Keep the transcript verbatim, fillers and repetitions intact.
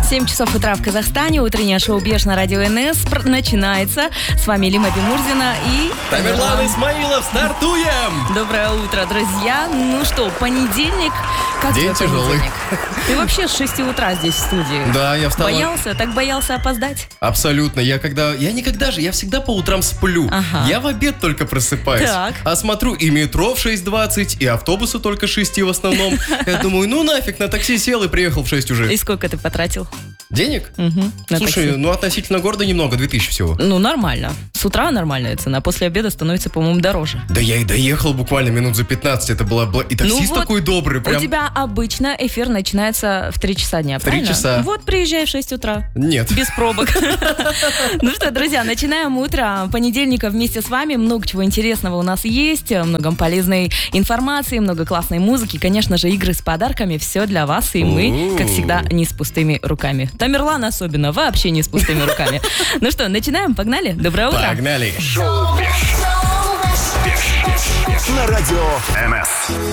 семь часов утра в Казахстане. Утреннее шоу «Беш» на радио эн эс начинается. С вами Лима Бимурзина и... Тамерлан Исмаилов. Стартуем! Доброе утро, друзья. Ну что, понедельник. Как День тебе тяжелый. понедельник? Ты вообще с шести утра здесь в студии. Да, я встал. Боялся? Так боялся опоздать? Абсолютно. Я когда... Я никогда же, я всегда по утрам сплю. Ага. Я в обед только просыпаюсь. Так. А смотрю, и метро в шесть двадцать, и автобусы только шести в основном. Я думаю, ну нафиг, на такси сел и приехал в шесть уже. И сколько ты потратил? Денег? Угу, Слушай, ну относительно города немного, две тысячи всего. Ну, нормально. С утра нормальная цена, после обеда становится, по-моему, дороже. Да я и доехал буквально минут за пятнадцать, это было... И таксист Ну вот, такой добрый, прям... У тебя обычно эфир начинается в три часа дня, три правильно? часа. Вот приезжай в шесть утра. Нет. Без пробок. Ну что, друзья, начинаем утро понедельника вместе с вами. Много чего интересного у нас есть, много полезной информации, много классной музыки, конечно же, игры с подарками. Все для вас, и мы, как всегда, не с пустыми руками. Тамерлан особенно, вообще не с пустыми руками. Ну что, начинаем? Погнали? Доброе утро. Погнали. На радио эн эс.